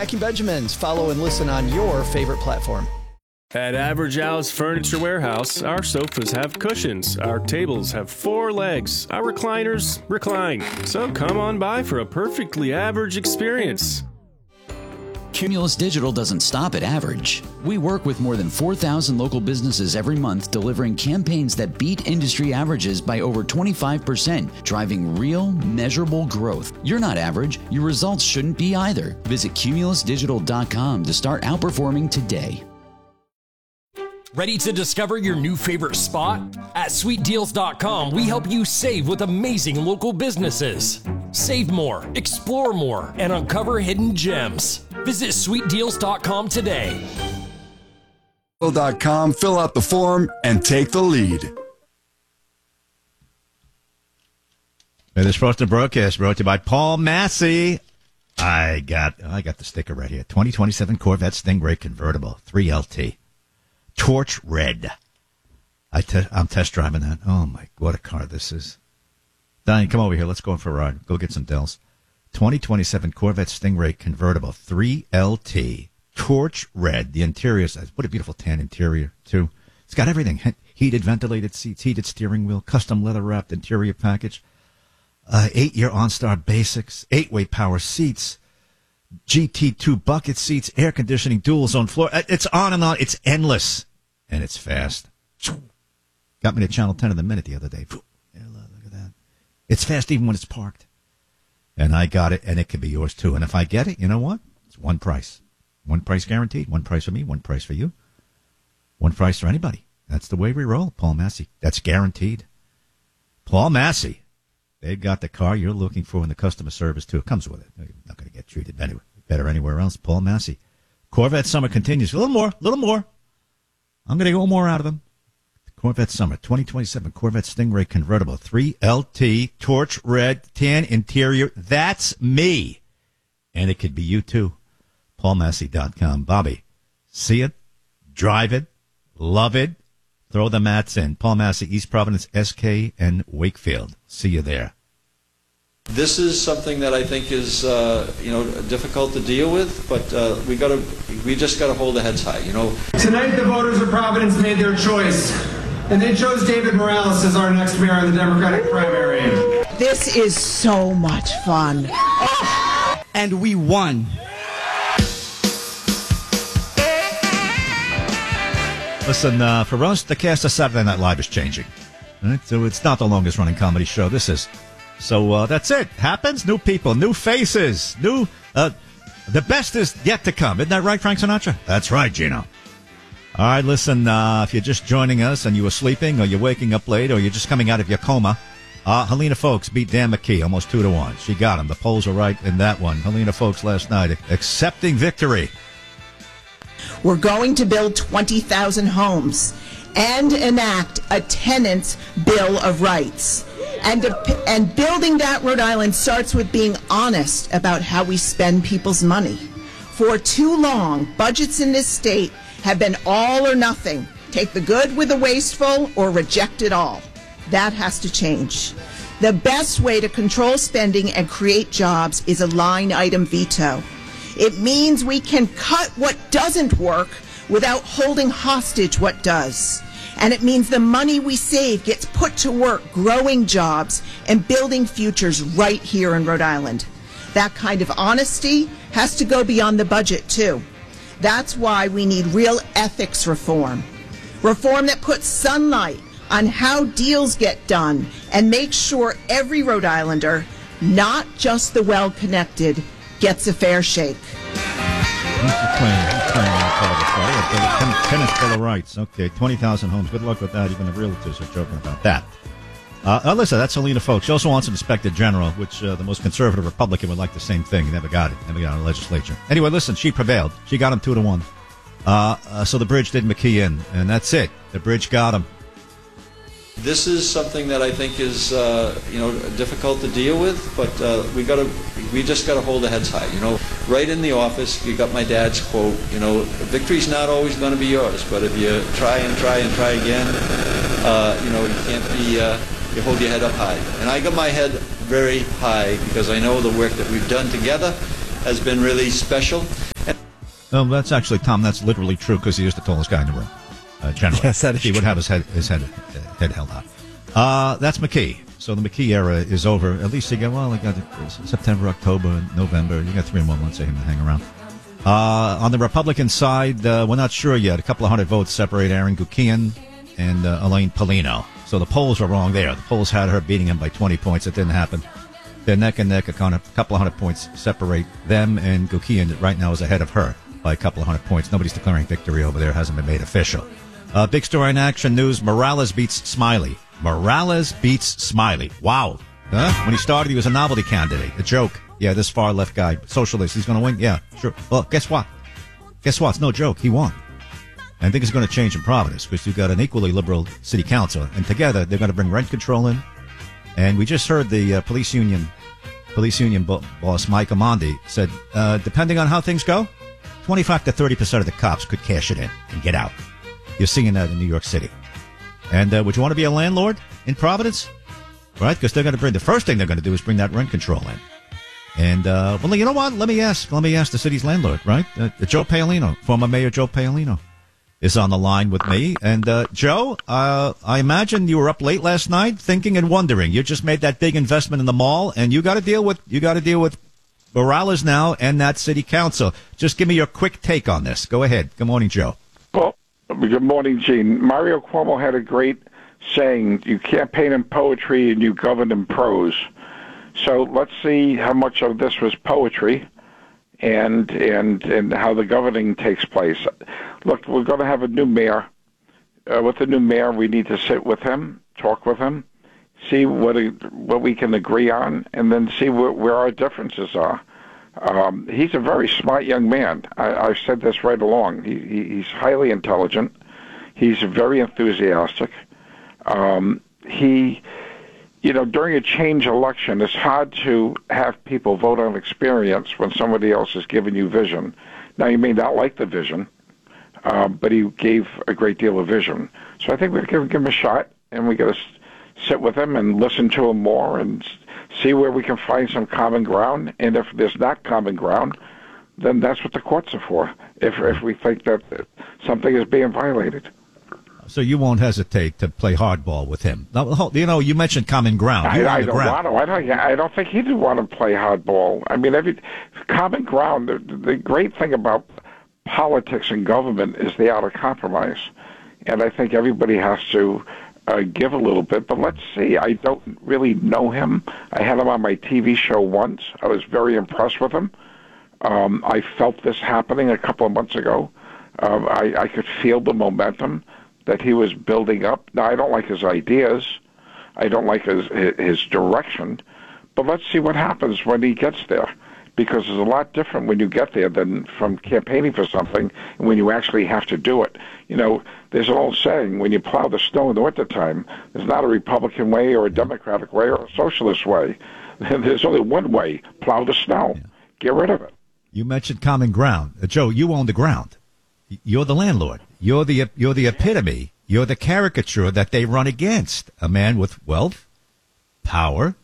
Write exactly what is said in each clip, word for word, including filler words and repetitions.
Stacking Benjamins. Follow and listen on your favorite platform. At Average Al's Furniture Warehouse, our sofas have cushions, our tables have four legs, our recliners recline. So come on by for a perfectly average experience. Cumulus Digital doesn't stop at average. We work with more than four thousand local businesses every month, delivering campaigns that beat industry averages by over twenty-five percent, driving real, measurable growth. You're not average. Your results shouldn't be either. Visit cumulus digital dot com to start outperforming today. Ready to discover your new favorite spot? At sweet deals dot com, we help you save with amazing local businesses. Save more, explore more, and uncover hidden gems. Visit sweet deals dot com today. dot com, fill out the form, and take the lead. This Frosted broadcast brought to you by Paul Massey. I got I got the sticker right here. twenty twenty-seven Corvette Stingray convertible, three L T. Torch red. I te- I'm test driving that. Oh, my, what a car this is. Diane, come over here. Let's go for a ride. Go get some Dells. twenty twenty-seven Corvette Stingray convertible, three L T. Torch red. The interior is, what a beautiful tan interior, too. It's got everything. Heated, ventilated seats, heated steering wheel, custom leather-wrapped interior package, uh, eight-year OnStar basics, eight-way power seats, G T two bucket seats, air conditioning, dual zone floor. It's on and on. It's endless. And it's fast. Got me to Channel ten in the minute the other day. Look at that. It's fast even when it's parked. And I got it, and it could be yours too. And if I get it, you know what? It's one price. One price guaranteed. One price for me, one price for you. One price for anybody. That's the way we roll, Paul Massey. That's guaranteed. Paul Massey. They've got the car you're looking for in the customer service, too. It comes with it. You're not going to get treated better, better anywhere else. Paul Massey. Corvette Summer continues. A little more, a little more. I'm going to go more out of them. Corvette Summer, twenty twenty-seven Corvette Stingray convertible, three L T, torch red, tan interior. That's me. And it could be you, too. Paul Massey dot com. Bobby, see it, drive it, love it. Throw the mats in. Paul Massey, East Providence, S K, and Wakefield. See you there. This is something that I think is, uh, you know, difficult to deal with, but uh, we got to, we just got to hold our heads high, you know. Tonight, the voters of Providence made their choice, and they chose David Morales as our next mayor in the Democratic primary. This is so much fun. Oh, and we won. Listen, uh, for us, the cast of Saturday Night Live is changing. Right? So it's not the longest running comedy show. This is. So uh, that's it. Happens. New people, new faces, new. Uh, the best is yet to come. Isn't that right, Frank Sinatra? That's right, Gino. All right, listen, uh, if you're just joining us and you were sleeping or you're waking up late or you're just coming out of your coma, uh, Helena Folks beat Dan McKee almost two to one. She got him. The polls are right in that one. Helena Folks last night accepting victory. We're going to build twenty thousand homes and enact a tenant's Bill of Rights. And, a, and building that, Rhode Island, starts with being honest about how we spend people's money. For too long, budgets in this state have been all or nothing. Take the good with the wasteful or reject it all. That has to change. The best way to control spending and create jobs is a line item veto. It means we can cut what doesn't work without holding hostage what does. And it means the money we save gets put to work growing jobs and building futures right here in Rhode Island. That kind of honesty has to go beyond the budget, too. That's why we need real ethics reform. Reform that puts sunlight on how deals get done and makes sure every Rhode Islander, not just the well-connected, gets a fair shake. Tenants Bill of Rights. Okay, twenty thousand homes. Good luck with that. Even the realtors are joking about that. Uh, Alyssa, that's Helena Folks. She also wants an inspector general, which uh, the most conservative Republican would like the same thing. Never got it. Never got it in the legislature. Anyway, listen, she prevailed. She got him two to one. Uh, uh, so the bridge did McKee in, and that's it. The bridge got him. This is something that I think is, uh, you know, difficult to deal with, but uh, we got to, we just got to hold our heads high. You know, right in the office, you got my dad's quote. You know, victory's not always going to be yours, but if you try and try and try again, uh, you know, you can't be. Uh, you hold your head up high, and I got my head very high because I know the work that we've done together has been really special. No, that's actually, Tom, that's literally true because he is the tallest guy in the room. Uh, generally. Yes, that is He true. would have his head, his head, uh, head held out. Uh, that's McKee. So the McKee era is over. At least you get, well, you got September, October, November. You got three more months of him to hang around. Uh, on the Republican side, uh, we're not sure yet. A couple of hundred votes separate Aaron Gukian and uh, Elaine Polino. So the polls are wrong there. The polls had her beating him by twenty points. It didn't happen. They're neck and neck. A kind of couple of hundred points separate them, and Gukian right now is ahead of her by a couple of hundred points. Nobody's declaring victory over there. It hasn't been made official. Uh, big story in Action News. Morales beats Smiley. Morales beats Smiley. Wow. Huh? When he started, he was a novelty candidate. A joke. Yeah, this far-left guy, socialist, he's going to win? Yeah, sure. Well, guess what? Guess what? It's no joke. He won. I think it's going to change in Providence because you've got an equally liberal city council, and together they're going to bring rent control in. And we just heard the uh, police union police union bo- boss, Mike Amondi, said, uh, depending on how things go, twenty-five to thirty percent of the cops could cash it in and get out. You're seeing that in New York City. And uh, would you want to be a landlord in Providence? Right? Because they're going to bring, the first thing they're going to do is bring that rent control in. And, uh, well, you know what? Let me ask, let me ask the city's landlord, right? Uh, Joe Paolino, former Mayor Joe Paolino, is on the line with me. And, uh, Joe, uh, I imagine you were up late last night thinking and wondering. You just made that big investment in the mall, and you got to deal with, you got to deal with Morales now and that city council. Just give me your quick take on this. Go ahead. Good morning, Joe. Well, good morning, Gene. Mario Cuomo had a great saying, you can't paint in poetry and you govern in prose. So let's see how much of this was poetry and and and how the governing takes place. Look, we're going to have a new mayor. Uh, with the new mayor, we need to sit with him, talk with him, see what what we can agree on, and then see where, where our differences are. Um, he's a very smart young man. I, I've said this right along. He, he, he's highly intelligent. He's very enthusiastic. Um, he... You know, during a change election, it's hard to have people vote on experience when somebody else has given you vision. Now, you may not like the vision, uh, but he gave a great deal of vision. So I think we've got to give him a shot, and we got to sit with him and listen to him more and see where we can find some common ground. And if there's not common ground, then that's what the courts are for, if if we think that something is being violated. So you won't hesitate to play hardball with him. Now, you know, you mentioned common ground. I, I don't ground. want to. I don't. I don't think he'd want to play hardball. I mean, every common ground. The, the great thing about politics and government is the art of compromise, and I think everybody has to uh, give a little bit. But let's see. I don't really know him. I had him on my T V show once. I was very impressed with him. Um, I felt this happening a couple of months ago. Um, I, I could feel the momentum that he was building up. Now, I don't like his ideas. I don't like his his direction. But let's see what happens when he gets there, because it's a lot different when you get there than from campaigning for something and when you actually have to do it. You know, there's an old saying, when you plow the snow in the wintertime, there's not a Republican way or a Democratic way or a socialist way. There's only one way, plow the snow. Get rid of it. You mentioned common ground. Uh, Joe, you own the ground. You're the landlord. You're the you're the epitome. You're the caricature that they run against. A man with wealth, power,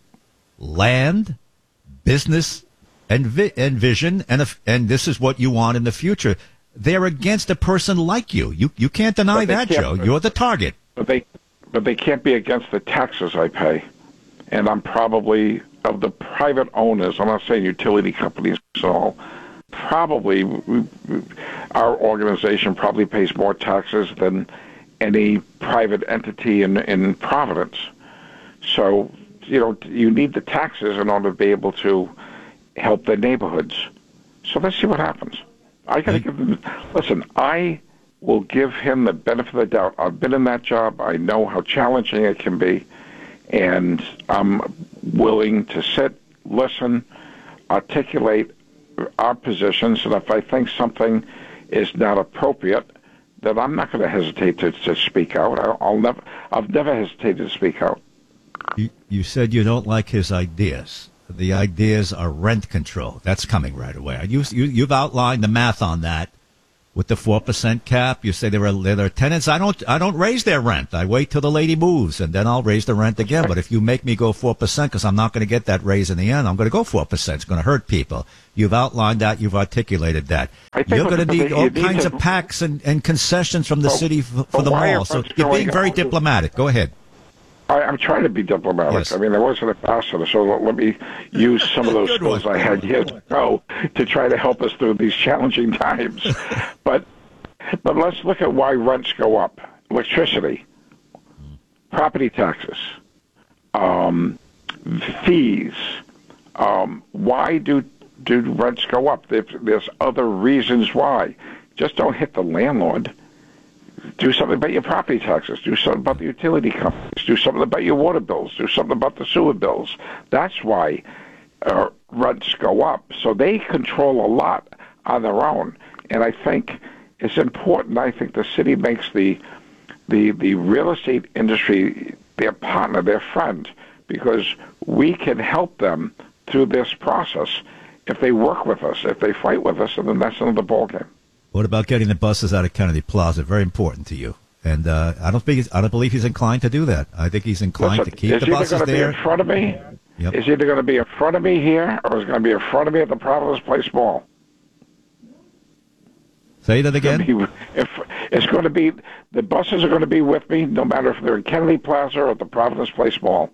land, business, and vi- and vision, and a, and this is what you want in the future. They're against a person like you. You you can't deny that, Joe. You're the target. But they but they can't be against the taxes I pay, and I'm probably of the private owners. I'm not saying utility companies at all. Probably, we, we, our organization probably pays more taxes than any private entity in, in Providence. So, you know, you need the taxes in order to be able to help the neighborhoods. So let's see what happens. I got to give him, listen, I will give him the benefit of the doubt. I've been in that job. I know how challenging it can be. And I'm willing to sit, listen, articulate our positions, and if I think something is not appropriate, then I'm not going to hesitate to, to speak out. I'll, I'll never, I've never hesitated to speak out. You, you said you don't like his ideas. The ideas are rent control. That's coming right away. You, you, you've outlined the math on that. with the four percent cap. You say there are there are tenants. I don't I don't raise their rent. I wait till the lady moves, and then I'll raise the rent again. But if you make me go four percent because I'm not going to get that raise in the end, I'm going to go four percent. It's going to hurt people. You've outlined that. You've articulated that. You're going to need all kinds of packs and, and concessions from the city for, for the mall. So you're being very diplomatic. Go ahead. I, I'm trying to be diplomatic. Yes. I mean, I wasn't a ambassador, so let me use some of those skills I had years ago to try to help us through these challenging times. but but let's look at why rents go up. Electricity, property taxes, um, fees. Um, why do do rents go up? There, there's other reasons why. Just don't hit the landlord. Do something about your property taxes. Do something about the utility companies. Do something about your water bills. Do something about the sewer bills. That's why uh, rents go up. So they control a lot on their own. And I think it's important. I think the city makes the the the real estate industry their partner, their friend, because we can help them through this process if they work with us. If they fight with us, and then that's another ballgame. What about getting the buses out of Kennedy Plaza? Very important to you, and uh, I don't think he's, I don't believe he's inclined to do that. I think he's inclined Listen, to keep the buses there. Is he going to be in front of me? Yep. Is either going to be in front of me here, or is it going to be in front of me at the Providence Place Mall? Say that again. It's going, be, if, it's going to be the buses are going to be with me, no matter if they're in Kennedy Plaza or at the Providence Place Mall,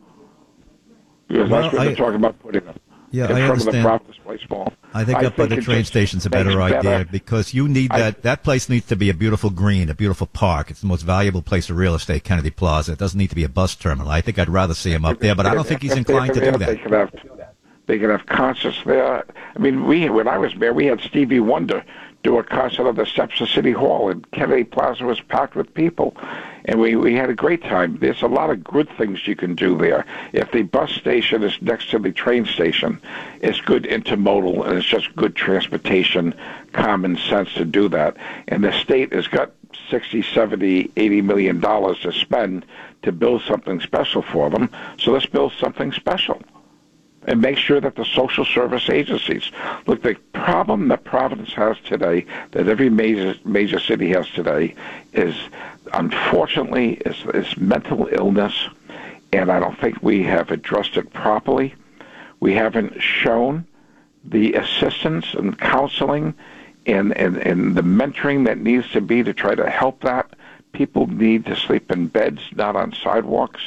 because well, that's what I, they're talking about putting them. Yeah, in I front understand. Of the Providence Place Mall. I think I up by think the train station's a better idea better. because you need that. I, that place needs to be a beautiful green, a beautiful park. It's the most valuable place of real estate, Kennedy Plaza. It doesn't need to be a bus terminal. I think I'd rather see him up there, but I don't think he's inclined to do that. They could have, they could have concerts there. I mean, we when I was there, we had Stevie Wonder do a concert at the steps of City Hall, and Kennedy Plaza was packed with people, and we, we had a great time. There's a lot of good things you can do there. If the bus station is next to the train station, it's good intermodal, and it's just good transportation, common sense to do that. And the state has got sixty, seventy, eighty million dollars to spend to build something special for them, so let's build something special. And make sure that the social service agencies, look, the problem that Providence has today, that every major major city has today, is unfortunately is, is mental illness, and I don't think we have addressed it properly. We haven't shown the assistance and counseling and, and, and the mentoring that needs to be to try to help that. People need to sleep in beds, not on sidewalks,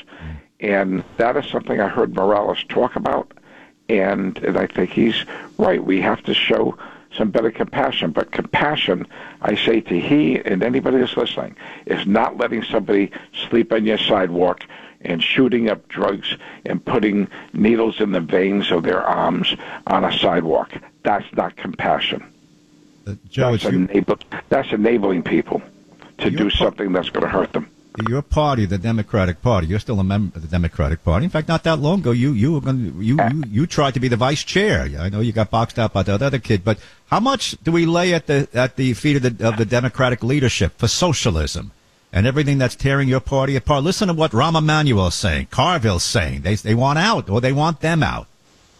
and that is something I heard Morales talk about. And, and I think he's right. We have to show some better compassion. But compassion, I say to he and anybody that's listening, is not letting somebody sleep on your sidewalk and shooting up drugs and putting needles in the veins of their arms on a sidewalk. That's not compassion. Uh, Joe, that's, enable, that's enabling people to do something that's going to hurt them. Your party, the Democratic Party, you're still a member of the Democratic Party. In fact, not that long ago, you you were going to, you, you you tried to be the vice chair. I know you got boxed out by that other kid, but how much do we lay at the at the feet of the of the Democratic leadership for socialism and everything that's tearing your party apart? Listen to what Rahm Emanuel's saying, Carville's saying. They they want out, or they want them out.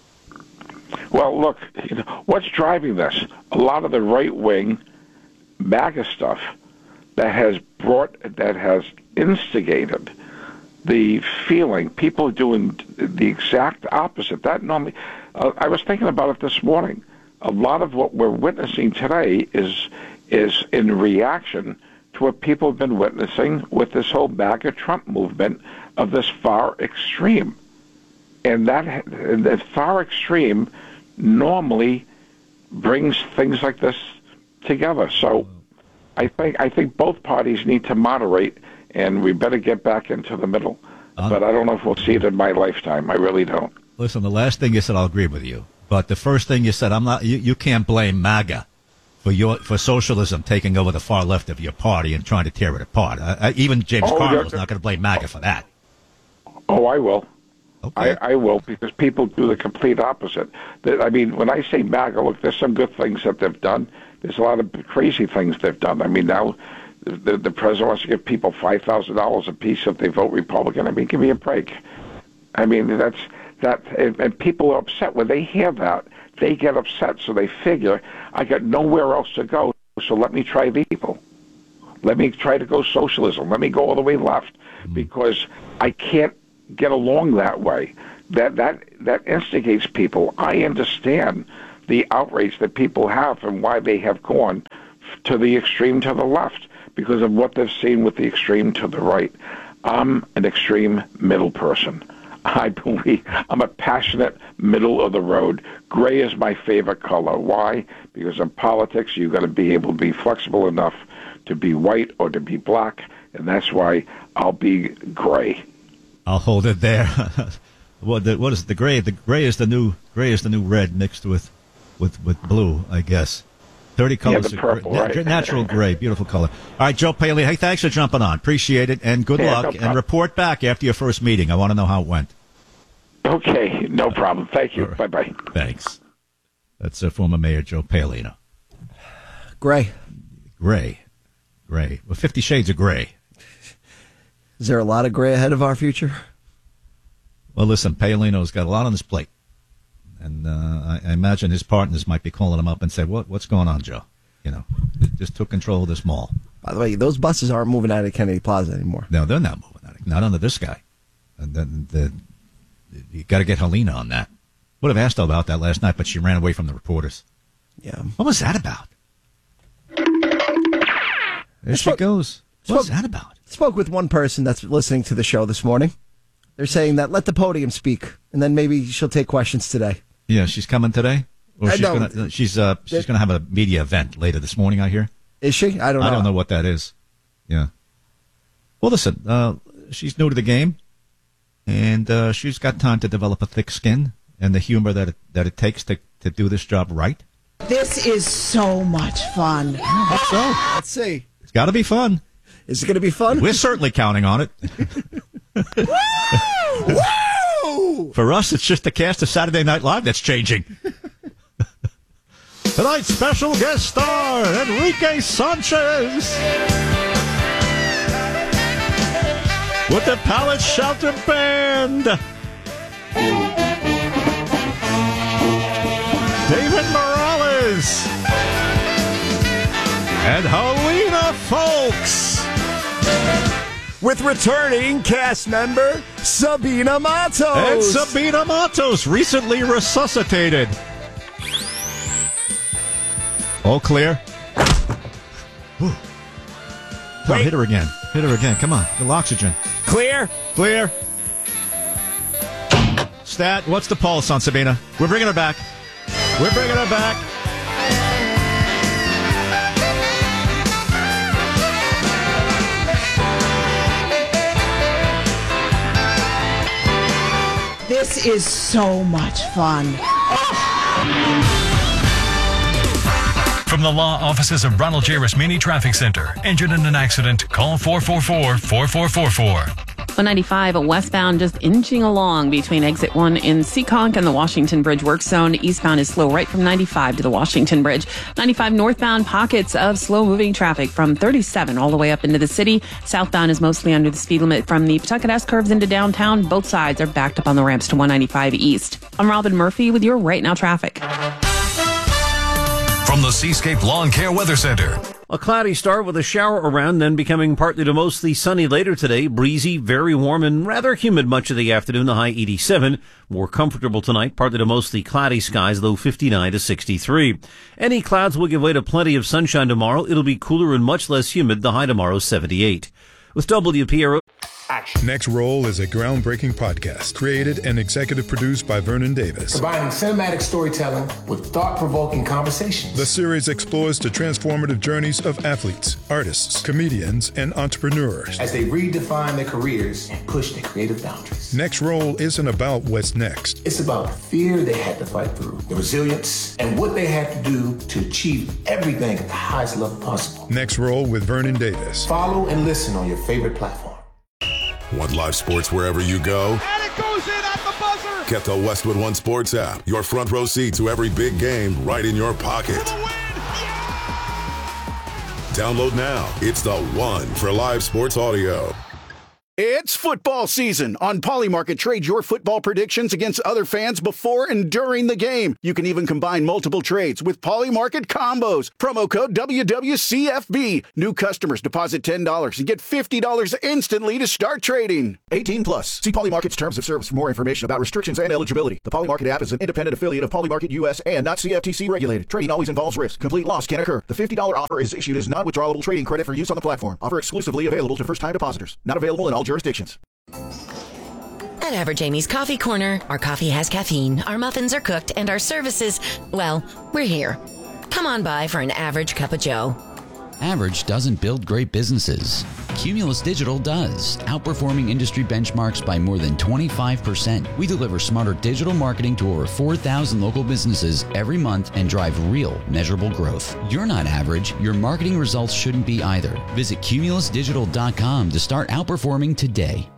Well, look, you know, what's driving this? A lot of the right wing MAGA stuff that has brought that has instigated the feeling, people doing the exact opposite. That normally, uh, I was thinking about it this morning. A lot of what we're witnessing today is is in reaction to what people have been witnessing with this whole MAGA Trump movement of this far extreme, and that that far extreme normally brings things like this together. So, I think I think both parties need to moderate. And we better get back into the middle. Uh, but I don't know if we'll see it in my lifetime. I really don't. Listen, the last thing you said, I'll agree with you. But the first thing you said, I'm not. You, you can't blame MAGA for your for socialism taking over the far left of your party and trying to tear it apart. Uh, even James oh, Carville's not going to blame MAGA for that. Oh, I will. Okay. I, I will, because people do the complete opposite. I mean, when I say MAGA, look, there's some good things that they've done. There's a lot of crazy things they've done. I mean, now The, the president wants to give people five thousand dollars a piece if they vote Republican. I mean, give me a break. I mean, that's that, and, and people are upset when they hear that. They get upset, so they figure I got nowhere else to go. So let me try people. Let me try to go socialism. Let me go all the way left, because I can't get along that way. That that that instigates people. I understand the outrage that people have and why they have gone to the extreme to the left because of what they've seen with the extreme to the right. I'm an extreme middle person. I believe I'm a passionate middle of the road. Gray is my favorite color. Why? Because in politics, you've got to be able to be flexible enough to be white or to be black, and that's why I'll be gray. I'll hold it there. what, the, what is the gray? The gray is the new gray is the new red mixed with, with, with blue, I guess. Thirty colors Yeah, the purple, of gray, right. natural gray, beautiful color. All right, Joe Paley. Hey, thanks for jumping on. Appreciate it, and good Yeah, no luck. problem. And report back after your first meeting. I want to know how it went. Okay, no problem. Thank you. Bye bye. Thanks. That's uh, former Mayor Joe Paley. You know. Gray. Gray. Gray. Well, Fifty Shades of Gray. Is there a lot of gray ahead of our future? Well, listen, Palino's got a lot on his plate. And uh, I, I imagine his partners might be calling him up and say, "What, what's going on, Joe? You know, just took control of this mall." By the way, those buses aren't moving out of Kennedy Plaza anymore. No, they're not moving out. Not under this guy. And then the, you got to get Helena on that. Would have asked her about that last night, but she ran away from the reporters. Yeah. What was that about? There she spoke, goes. What's spoke, that about? Spoke with one person that's listening to the show this morning. They're saying that let the podium speak, and then maybe she'll take questions today. Yeah, she's coming today. Or I she's don't- gonna she's uh she's gonna have a media event later this morning. I hear. Is she? I don't know. I don't know what that is. Yeah. Well, listen. Uh, she's new to the game, and uh, she's got time to develop a thick skin and the humor that it, that it takes to to do this job right. This is so much fun. So Let's see. it's got to be fun. Is it going to be fun? We're certainly counting on it. Woo! For us, it's just the cast of Saturday Night Live that's changing. Tonight's special guest star, Enrique Sanchez. With the Palace Shelter Band. David Morales. And Helena Folks. With returning cast member Sabina Matos. And Sabina Matos, recently resuscitated. All clear? Whew. Oh, hit her again. Hit her again. Come on. Little oxygen. Clear? Clear. Stat, what's the pulse on Sabina? We're bringing her back. We're bringing her back. This is so much fun. From the law offices of Ronald J. Rasmini Traffic Center. Injured in an accident? Call four four four, four four four four. one ninety-five westbound just inching along between exit one in Seekonk and the Washington Bridge work zone. Eastbound is slow right from ninety-five to the Washington Bridge. ninety-five northbound pockets of slow moving traffic from thirty-seven all the way up into the city. Southbound is mostly under the speed limit from the Pawtucket S-curves into downtown. Both sides are backed up on the ramps to one ninety-five east. I'm Robin Murphy with your Right Now traffic. From the Seascape Lawn Care Weather Center. A cloudy start with a shower around, then becoming partly to mostly sunny later today. Breezy, very warm, and rather humid much of the afternoon, the high eighty-seven. More comfortable tonight, partly to mostly cloudy skies, low fifty-nine to sixty-three. Any clouds will give way to plenty of sunshine tomorrow. It'll be cooler and much less humid, the high tomorrow seventy-eight. With W P R O... Action. Next Roll is a groundbreaking podcast created and executive produced by Vernon Davis. Combining cinematic storytelling with thought-provoking conversations. The series explores the transformative journeys of athletes, artists, comedians, and entrepreneurs as they redefine their careers and push their creative boundaries. Next Roll isn't about what's next. It's about the fear they had to fight through, the resilience, and what they had to do to achieve everything at the highest level possible. Next Roll with Vernon Davis. Follow and listen on your favorite platform. Want live sports wherever you go? And it goes in at the buzzer! Get the Westwood One Sports app. Your front row seat to every big game right in your pocket. Download now. It's the one for live sports audio. It's football season. On Polymarket, trade your football predictions against other fans before and during the game. You can even combine multiple trades with Polymarket combos. Promo code W W C F B. New customers deposit ten dollars and get fifty dollars instantly to start trading. eighteen plus. See Polymarket's terms of service for more information about restrictions and eligibility. The Polymarket app is an independent affiliate of Polymarket U S and not C F T C regulated. Trading always involves risk. Complete loss can occur. The fifty dollars offer is issued as non-withdrawable trading credit for use on the platform. Offer exclusively available to first-time depositors. Not available in all jurisdictions. At Average Amy's Coffee Corner, our coffee has caffeine, our muffins are cooked, and our services, well, we're here. Come on by for an average cup of joe. Average doesn't build great businesses. Cumulus Digital does, outperforming industry benchmarks by more than twenty-five percent. We deliver smarter digital marketing to over four thousand local businesses every month and drive real, measurable growth. You're not average. Your marketing results shouldn't be either. Visit cumulus digital dot com to start outperforming today.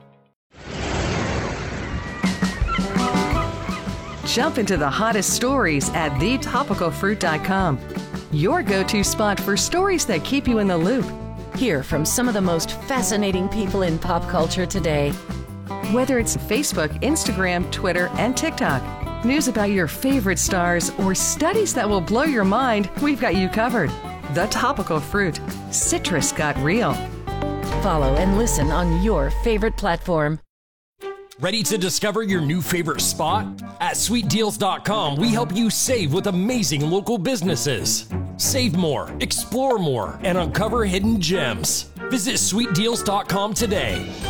Jump into the hottest stories at the topical fruit dot com. Your go-to spot for stories that keep you in the loop. Hear from some of the most fascinating people in pop culture today. Whether it's Facebook, Instagram, Twitter, and TikTok, news about your favorite stars, or studies that will blow your mind, we've got you covered. The Topical Fruit. Citrus got real. Follow and listen on your favorite platform. Ready to discover your new favorite spot? At sweet deals dot com, we help you save with amazing local businesses. Save more, explore more, and uncover hidden gems. Visit sweet deals dot com today.